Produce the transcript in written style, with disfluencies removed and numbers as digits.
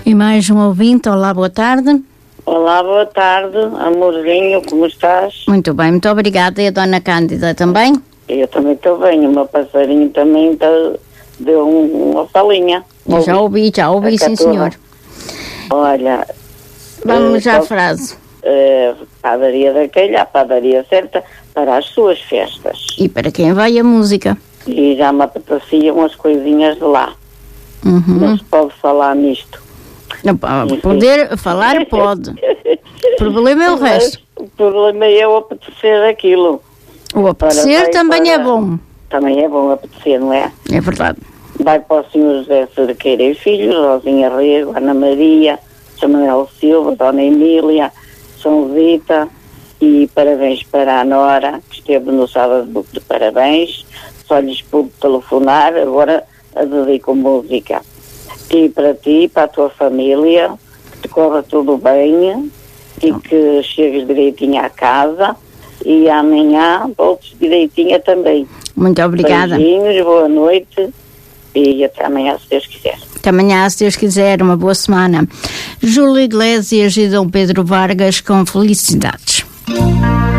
E mais um ouvinte. Olá, boa tarde. Olá, boa tarde, amorzinho, como estás? Muito bem, muito obrigada. E a dona Cândida também? Eu também estou bem, o meu passarinho também deu uma falinha. Já ouvi, sim senhor. Olha... Vamos à frase. Padaria daquele, a padaria certa para as suas festas. E para quem vai a música? E já me apeteciam as coisinhas de lá. Não se pode falar nisto. Não, poder falar pode. O problema é o resto. O problema é eu apetecer aquilo. O apetecer também é bom. Também é bom apetecer, não é? É verdade. Vai para o Sr. José Cerqueira e Filhos, Rosinha Rego, Ana Maria, São Manuel Silva, Dona Emília, São Zita, e parabéns para a Nora, que esteve no sábado de parabéns. Só lhes pude telefonar, agora a dedico música. E para ti, para a tua família, que te corra tudo bem e que chegues direitinho à casa, e amanhã voltes direitinha também. Muito obrigada. Beijinhos, boa noite e até amanhã, se Deus quiser. Até amanhã, se Deus quiser, uma boa semana. Júlio Iglesias e Dom Pedro Vargas, com felicidades.